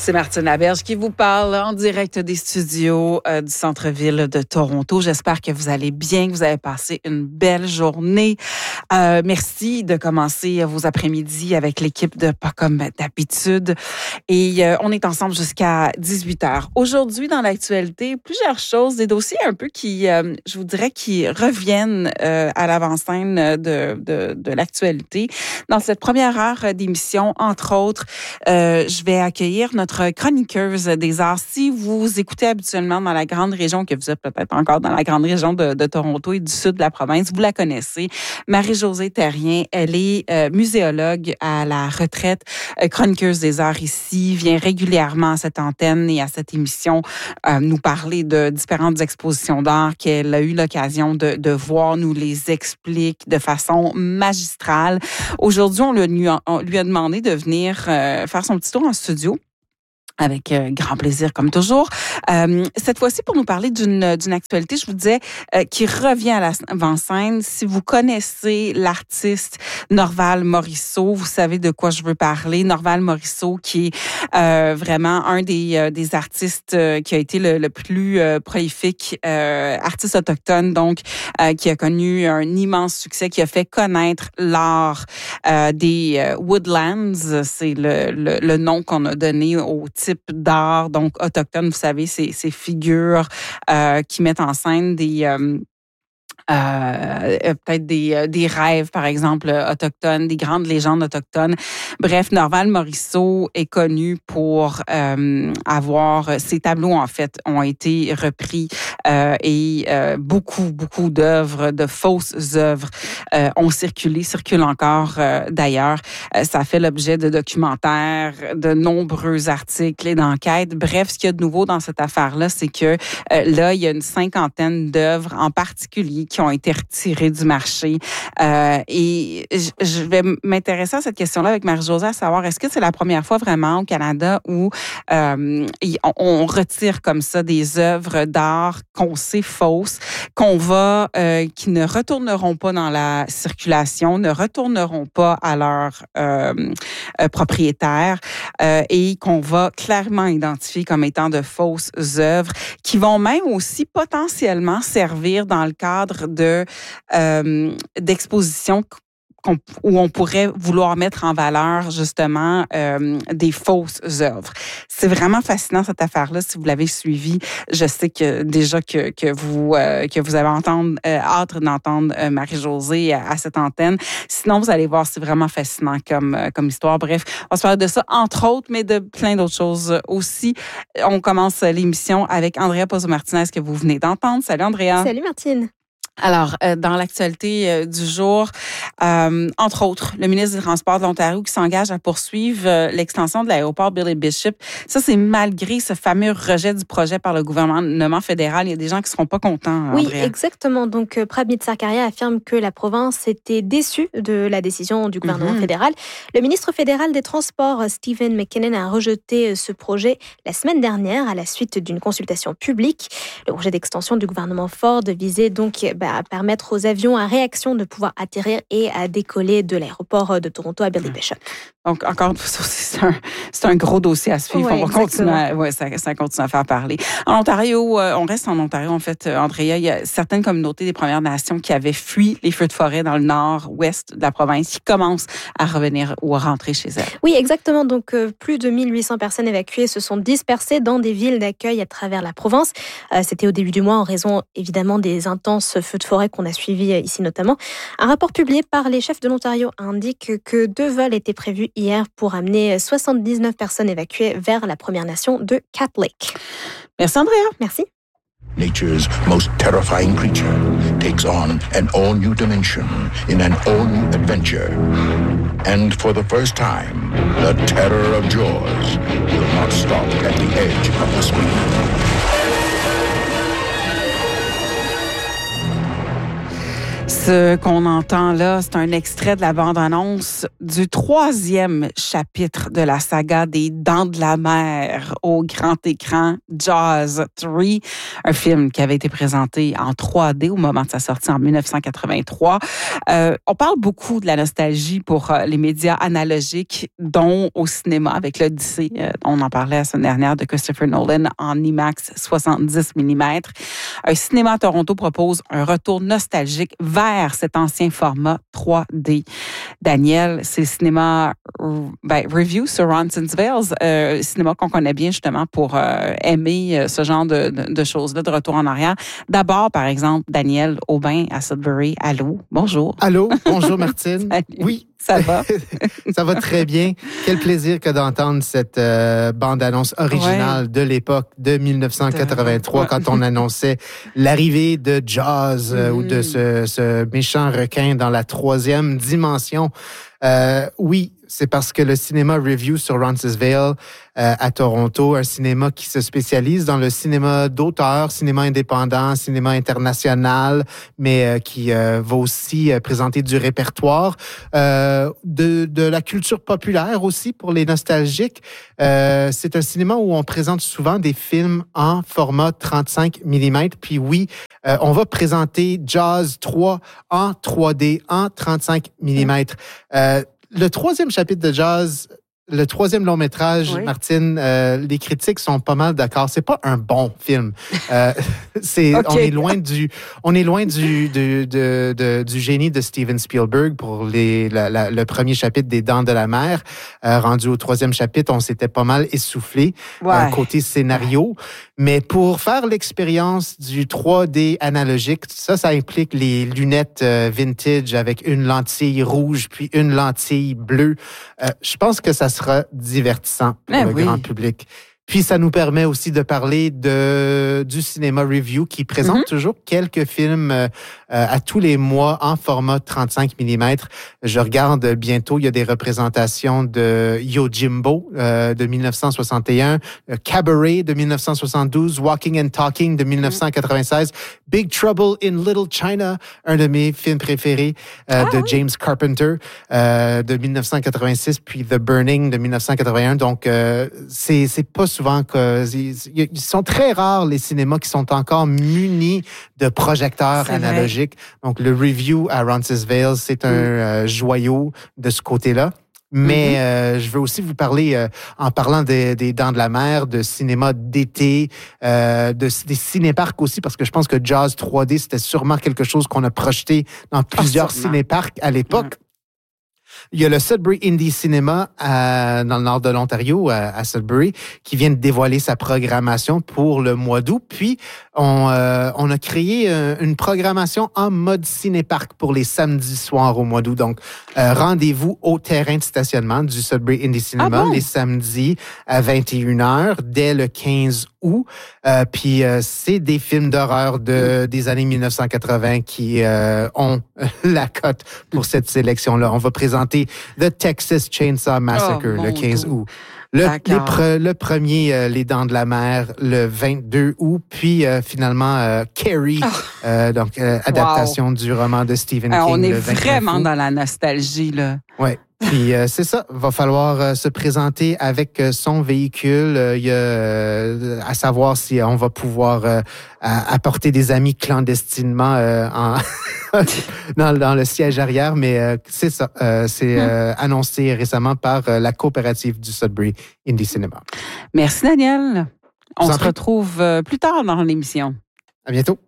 C'est Martine Laberge qui vous parle en direct des studios du centre-ville de Toronto. J'espère que vous allez bien, que vous avez passé une belle journée. Merci de commencer vos après-midi avec l'équipe de Pas comme d'habitude. Et on est ensemble jusqu'à 18h. Aujourd'hui, dans l'actualité, plusieurs choses, des dossiers un peu qui, je vous dirais, qui reviennent à l'avant-scène de l'actualité. Dans cette première heure d'émission, entre autres, je vais accueillir notre chroniqueuse des arts. Si vous écoutez habituellement dans la grande région, que vous êtes peut-être encore dans la grande région de Toronto et du sud de la province, vous la connaissez, Marie-Josée Terrien. Elle est muséologue à la retraite, chroniqueuse des arts ici, vient régulièrement à cette antenne et à cette émission nous parler de différentes expositions d'art qu'elle a eu l'occasion de voir, nous les explique de façon magistrale. Aujourd'hui, on lui a demandé de venir faire son petit tour en studio. Avec grand plaisir, comme toujours. Cette fois-ci, pour nous parler d'une actualité, je vous disais, qui revient à l'avant-scène. Si vous connaissez l'artiste Norval Morisseau, vous savez de quoi je veux parler. Norval Morisseau, qui est vraiment un des artistes qui a été le plus prolifique artiste autochtone, donc qui a connu un immense succès, qui a fait connaître l'art des Woodlands. C'est le nom qu'on a donné au type d'art, donc autochtone, vous savez, ces figures qui mettent en scène peut-être des rêves, par exemple, autochtones, des grandes légendes autochtones. Bref, Norval Morisseau est connu pour avoir... Ses tableaux, en fait, ont été repris et beaucoup d'œuvres, de fausses œuvres circulent encore d'ailleurs. Ça fait l'objet de documentaires, de nombreux articles et d'enquêtes. Bref, ce qu'il y a de nouveau dans cette affaire-là, c'est que là, il y a une 50aine d'œuvres en particulier qui ont été retirées du marché. Et je vais m'intéresser à cette question-là avec Marie-Josée, à savoir, est-ce que c'est la première fois vraiment au Canada où on retire comme ça des œuvres d'art qu'on sait fausses, qui ne retourneront pas dans la circulation, ne retourneront pas à leur propriétaire et qu'on va clairement identifier comme étant de fausses œuvres qui vont même aussi potentiellement servir dans le cadre d'expositions où on pourrait vouloir mettre en valeur justement des fausses œuvres. C'est vraiment fascinant cette affaire-là. Si vous l'avez suivi, je sais que déjà que vous avez hâte d'entendre Marie-Josée à cette antenne. Sinon, vous allez voir, c'est vraiment fascinant comme histoire. Bref, on va se parler de ça entre autres, mais de plein d'autres choses aussi. On commence l'émission avec Andrea Pozzo-Martinez que vous venez d'entendre. Salut Andrea. Salut Martine. Alors, dans l'actualité du jour, entre autres, le ministre des Transports de l'Ontario qui s'engage à poursuivre l'extension de l'aéroport Billy Bishop. Ça, c'est malgré ce fameux rejet du projet par le gouvernement fédéral. Il y a des gens qui ne seront pas contents, Oui, Andrea. Exactement. Donc, Prabhat Sarkaria affirme que la province était déçue de la décision du gouvernement fédéral. Le ministre fédéral des Transports, Stephen McKinnon, a rejeté ce projet la semaine dernière à la suite d'une consultation publique. Le projet d'extension du gouvernement Ford visait donc à permettre aux avions à réaction de pouvoir atterrir et à décoller de l'aéroport de Toronto à Billy Bishop. Donc, encore une fois, c'est un gros dossier à suivre. Ouais, on va continuer, ça continue à faire parler. En Ontario, on reste en Ontario, en fait, Andrea. Il y a certaines communautés des Premières Nations qui avaient fui les feux de forêt dans le nord-ouest de la province qui commencent à revenir ou à rentrer chez elles. Oui, exactement. Donc, plus de 1800 personnes évacuées se sont dispersées dans des villes d'accueil à travers la province. C'était au début du mois en raison, évidemment, des intenses feux de forêt qu'on a suivis ici notamment. Un rapport publié par les chefs de l'Ontario indique que 2 vols étaient prévus hier pour amener 79 personnes évacuées vers la Première Nation de Cat Lake. Merci Andrea. Merci. Nature's most terrifying creature takes on an all-new dimension in an all-new adventure. And for the first time, the terror of Jaws will not stop at the edge of the screen. Ce qu'on entend là, c'est un extrait de la bande-annonce du 3e chapitre de la saga des Dents de la Mer au grand écran, Jaws 3, un film qui avait été présenté en 3D au moment de sa sortie en 1983. On parle beaucoup de la nostalgie pour les médias analogiques, dont au cinéma, avec l'Odyssée. On en parlait la semaine dernière de Christopher Nolan en IMAX 70 mm. Un cinéma à Toronto propose un retour nostalgique vers cet ancien format 3D. Daniel, c'est le cinéma Review sur Roncesvalles, cinéma qu'on connaît bien justement pour aimer ce genre de choses-là, de retour en arrière. D'abord, par exemple, Daniel Aubin à Sudbury. Allô, bonjour. Allô, bonjour Martine. Salut. Oui. Ça va? Ça va très bien. Quel plaisir que d'entendre cette bande-annonce originale de l'époque de 1983 quand on annonçait l'arrivée de Jaws ou de ce méchant requin dans la 3e dimension. Oui, c'est parce que le cinéma Review sur Roncesvalles à Toronto, un cinéma qui se spécialise dans le cinéma d'auteur, cinéma indépendant, cinéma international, mais qui va aussi présenter du répertoire, de la culture populaire aussi pour les nostalgiques. C'est un cinéma où on présente souvent des films en format 35 mm. Puis oui, on va présenter Jaws 3 en 3D, en 35 mm. Le 3e chapitre de Jaws, le 3e long métrage, oui. Martine, les critiques sont pas mal d'accord. C'est pas un bon film. Okay. On est loin du génie de Steven Spielberg pour le premier chapitre des Dents de la Mer. Rendu au 3e chapitre, on s'était pas mal essoufflé côté scénario. Mais pour faire l'expérience du 3D analogique, ça implique les lunettes vintage avec une lentille rouge puis une lentille bleue. Je pense que ça sera divertissant pour le grand public. Puis, ça nous permet aussi de parler du cinéma Review qui présente toujours quelques films à tous les mois en format 35 mm. Je regarde bientôt, il y a des représentations de Yojimbo de 1961, Cabaret de 1972, Walking and Talking de 1996, Big Trouble in Little China, un de mes films préférés de James Carpenter de 1986, puis The Burning de 1981. Donc, c'est pas souvent ils sont très rares les cinémas qui sont encore munis de projecteurs analogiques. Donc, le Review à Roncesvalles, c'est un joyau de ce côté-là. Mais je veux aussi vous parler, en parlant des Dents de la Mer, de cinéma d'été, des cinéparcs aussi, parce que je pense que Jaws 3D, c'était sûrement quelque chose qu'on a projeté dans plusieurs cinéparcs à l'époque. Il y a le Sudbury Indie Cinema dans le nord de l'Ontario, à Sudbury, qui vient de dévoiler sa programmation pour le mois d'août. Puis, on a créé une programmation en mode cinéparc pour les samedis soirs au mois d'août. Donc, rendez-vous au terrain de stationnement du Sudbury Indie Cinema les samedis à 21h dès le 15 août. Puis, c'est des films d'horreur des années 1980 qui ont la cote pour cette sélection-là. On va présenter The Texas Chainsaw Massacre le 15 août. Le premier, Les Dents de la Mer, le 22 août. Puis, finalement, Carrie, adaptation du roman de Stephen King. On est le 29 vraiment août. Dans la nostalgie, là. Oui. Puis c'est ça, va falloir se présenter avec son véhicule. Il y a à savoir si on va pouvoir apporter des amis clandestinement dans le siège arrière, mais c'est ça. C'est annoncé récemment par la coopérative du Sudbury Indie Cinema. Merci Daniel. On se retrouve plus tard dans l'émission. À bientôt.